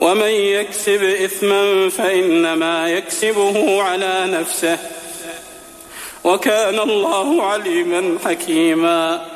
ومن يكسب إثما فإنما يكسبه على نفسه وكان الله عليما حكيما